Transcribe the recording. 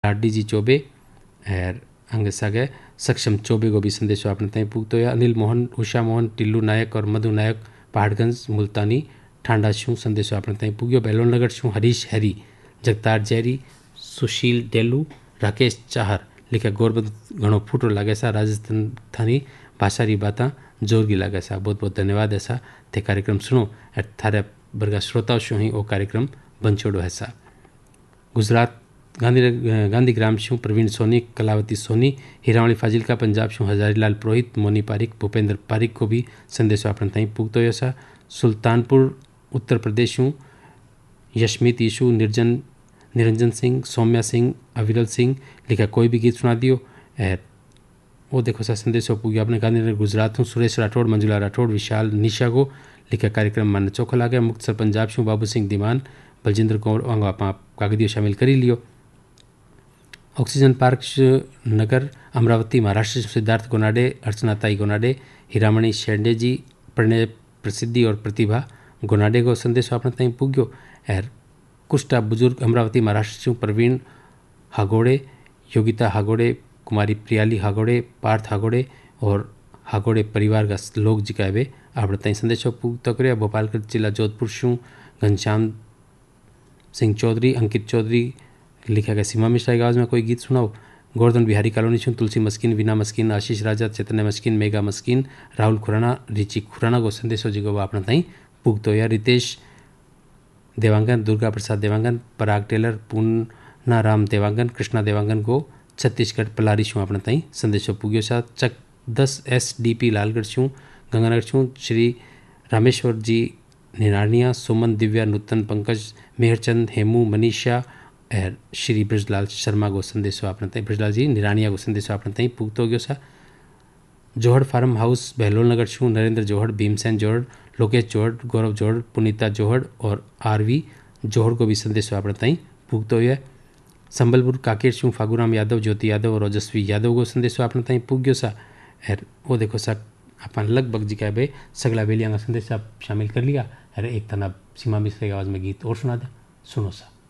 लाडी जी चौबे और अंगे सागे सक्षम चौबे को भी संदेशो आपने ताई पुगतो या अनिल मोहन, उषा मोहन, टिल्लू नायक और मधु नायक पहाड़गंज मुल्तानी ठांडा छूँ संदेशो आपने ताई पुग्यो। बेलोन नगर छूँ हरीश हैरी, जगतार जैरी, सुशील डेलू, राकेश चाहर लिखे गोरबंद घणो फूटो लागे सा राजस्थान थानी भाषारी बाता जोरगी लागे सा। बहुत बहुत धन्यवाद ऐसा थे कार्यक्रम सुनो और थारे बर्गा श्रोताओं शो ही वो कार्यक्रम बन छोड़ो है सा। गुजरात गांधीग्राम शूँ प्रवीण सोनी, कलावती सोनी, हीरावली फाजिलका पंजाब शूँ हजारीलाल पुरोहित, मोनी पारिक, भूपेंद्र पारिक को भी संदेशो अपने ताई पुगतो यसा। सुल्तानपुर उत्तर प्रदेश शूँ यशमीत यीशु, निरंजन सिंह, सौम्या सिंह, अविरल सिंह लिखा कोई भी गीत सुना दियो। और वो देखो सा संदेशो पुग्यो अपने गांधीनगर गुजरात हूँ सुरेश राठौड़, मंजुला राठौड़, विशाल निशा को लिखा कार्यक्रम मन चोखो लागे। मुक्तसर पंजाब शूँ बाबू सिंह दीवान, बलजिंदर कौर वांग आप कागदियो शामिल करी लियो। ऑक्सीजन पार्क नगर अमरावती महाराष्ट्र सिद्धार्थ गोनाडे, अर्चना ताई गोनाडे, हीरामणि शेंडे जी, प्रणय प्रसिद्धि और प्रतिभा गोनाडे को संदेशो अपने ताई पुग्यो। और कुष्टा बुजुर्ग अमरावती महाराष्ट्र प्रवीण हागोड़े, योगिता हागोड़े, कुमारी प्रियाली हागोड़े, पार्थ हागोड़े और हागोड़े परिवार का लोग जिकावे आप ताई संदेशो पुगतो करे। भोपालगढ़ जिला जोधपुर शूँ घनश्याम सिंह चौधरी, अंकित चौधरी लिखा गया सीमा मिश्रा की आवाज़ में कोई गीत सुनाओ। गोवर्धन बिहारी कॉलोनी छूँ तुलसी मस्किन, वीना मस्किन, आशीष राजा, चैतन्य मस्किन, मेगा मस्किन, राहुल खुराना, रिची खुराना को संदेशो जो अपना ताई पुगतो या। रितेश देवांगन, दुर्गा प्रसाद देवांगन, पराग टेलर, पूना राम देवांगन, कृष्णा देवांगन को छत्तीसगढ़ पलारी शूँ अपना ताई संदेशो पुग्यो सा। चक 10 SDP लालगढ़ शूँ गंगानगर छूँ श्री रामेश्वर जी निरानिया, सुमन, दिव्या, नूतन, पंकज, मेहरचंद, हेमू, मनीषा और श्री ब्रजलाल शर्मा को संदेशो आपने ताई ब्रजलाल जी निरानिया को संदेशो आपने ताई पुगतो गयो सा। जोहड़ फार्म हाउस बहलोल नगर छूँ नरेंद्र जोहड़, भीमसेन जोहड़, लोकेश जोहड़, गौरव जोहड़, पुनीता जोहड़ और RV जोहड़ को भी संदेशो आपने ताई पुगतो है। संबलपुर काकेर छूँ फागुराम यादव, ज्योति यादव और ओजस्वी यादव को संदेशो आपने ताई पुग्यो सा। और वो देखो सा अपन लगभग जी का सगला बेलिया का संदेश आप शामिल कर लिया। अरे एक तना सीमा मिश्रा की आवाज़ में गीत और सुना दे, सुनो सा।